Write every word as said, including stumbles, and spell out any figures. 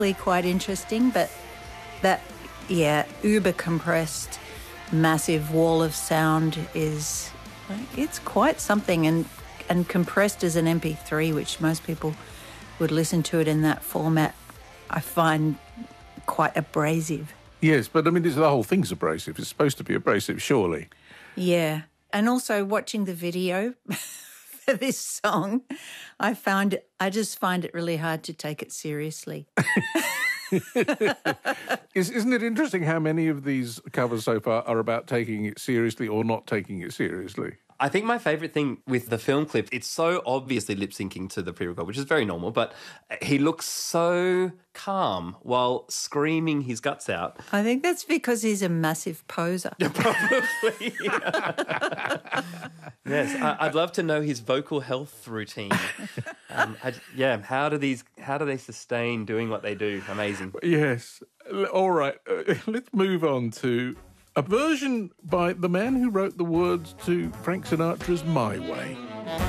quite interesting, but that, yeah, uber compressed, massive wall of sound is, it's quite something, and, and compressed as an M P three, which most people would listen to it in that format, I find quite abrasive. Yes, but I mean, the whole thing's abrasive. It's supposed to be abrasive, surely. Yeah. And also watching the video for this song, I found, I just find it really hard to take it seriously. Is, isn't it interesting how many of these covers so far are about taking it seriously or not taking it seriously? I think my favourite thing with the film clip, it's so obviously lip-syncing to the pre-record, which is very normal, but he looks so calm while screaming his guts out. I think that's because he's a massive poser. Probably. Yes, I, I'd love to know his vocal health routine. Um, I, yeah, how do these? How do they sustain doing what they do? Amazing. Yes. All right. Uh, let's move on to a version by the man who wrote the words to Frank Sinatra's My Way.